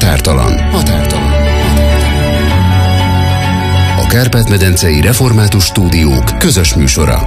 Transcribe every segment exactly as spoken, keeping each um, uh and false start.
Határtalan. Határtalan. A Kárpát-medencei Református Stúdiók közös műsora.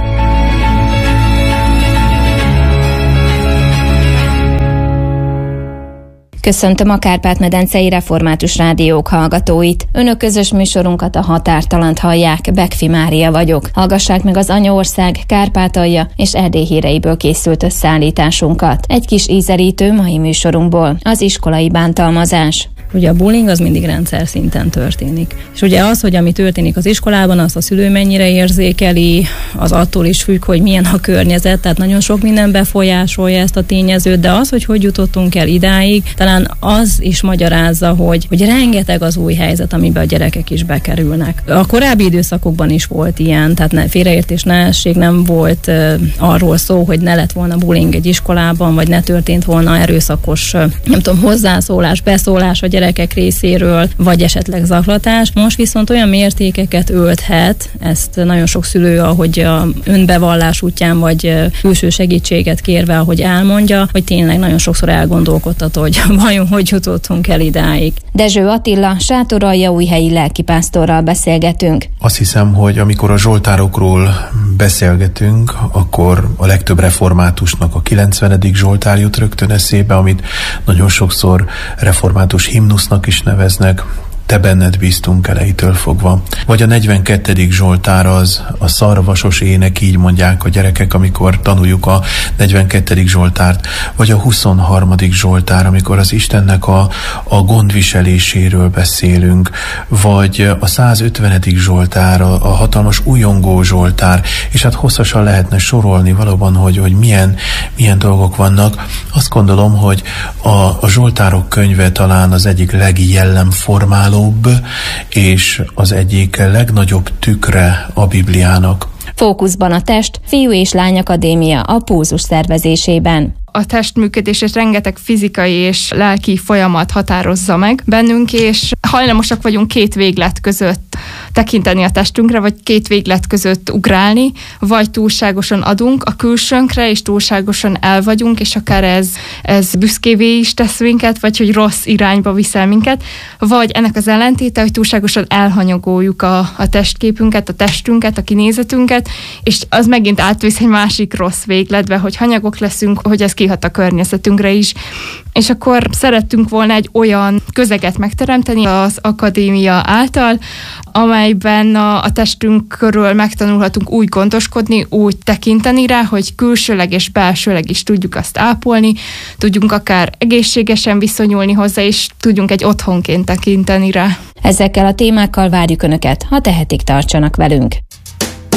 Köszöntöm a Kárpát-medencei Református Rádiók hallgatóit. Önök közös műsorunkat, a Határtalant hallják, Bekfi Mária vagyok. Hallgassák meg az anyaország, Kárpátalja és Erdély híreiből készült összeállításunkat. Egy kis ízelítő mai műsorunkból, az iskolai bántalmazás. Ugye a bullying az mindig rendszer szinten történik. És ugye az, hogy ami történik az iskolában, azt a szülő mennyire érzékeli, az attól is függ, hogy milyen a környezet, tehát nagyon sok minden befolyásolja ezt a tényezőt, de az, hogy hogy jutottunk el idáig, talán az is magyarázza, hogy, hogy rengeteg az új helyzet, amiben a gyerekek is bekerülnek. A korábbi időszakokban is volt ilyen, tehát ne, félreértés, ne esség, nem volt uh, arról szó, hogy ne lett volna bullying egy iskolában, vagy ne történt volna erőszakos, uh, nem tudom, hozzászólás, beszólás a gyerekek részéről, vagy esetleg zaklatás. Most viszont olyan mértékeket ölthet, ezt nagyon sok szülő, ahogy a önbevallás útján, vagy külső segítséget kérve, ahogy elmondja, hogy tényleg nagyon sokszor elgondolkodtat, hogy vajon hogy jutottunk el idáig. Dezső Attila, Sátoraljaújhelyi lelkipásztorral beszélgetünk. Azt hiszem, hogy amikor a zsoltárokról beszélgetünk, akkor a legtöbb reformátusnak a kilencvenedik zsoltár jut rögtön eszébe, amit nagyon sokszor református himnusznak is neveznek. Te benned bíztunk elejétől fogva. Vagy a negyvenkettedik zsoltár az a szarvasos ének, így mondják a gyerekek, amikor tanuljuk a negyvenkettedik zsoltárt. Vagy a huszonharmadik zsoltár, amikor az Istennek a, a gondviseléséről beszélünk. Vagy a százötvenedik zsoltár, a, a hatalmas újongó zsoltár. És hát hosszasan lehetne sorolni valóban, hogy, hogy milyen, milyen dolgok vannak. Azt gondolom, hogy a, a zsoltárok könyve talán az egyik legjellemformálóbb és az egyik legnagyobb tükre a Bibliának. Fókuszban a test, Fiú és Lány Akadémia a pulzus szervezésében. A testműködését rengeteg fizikai és lelki folyamat határozza meg bennünk, és hajlamosak vagyunk két véglet között tekinteni a testünkre, vagy két véglet között ugrálni, vagy túlságosan adunk a külsőnkre, és túlságosan el vagyunk, és akár ez, ez büszkévé is tesz minket, vagy hogy rossz irányba viszel minket, vagy ennek az ellentéte, hogy túlságosan elhanyagoljuk a, a testképünket, a testünket, a kinézetünket, és az megint átvisz egy másik rossz végletbe, hogy hanyagok leszünk, hogy ez kihat a környezetünkre is. És akkor szerettünk volna egy olyan közeget megteremteni az akadémia által, amelyben a, a testünk körül megtanulhatunk úgy gondoskodni, úgy tekinteni rá, hogy külsőleg és belsőleg is tudjuk azt ápolni, tudjunk akár egészségesen viszonyulni hozzá, és tudjunk egy otthonként tekinteni rá. Ezekkel a témákkal várjuk Önöket, ha tehetik, tartsanak velünk.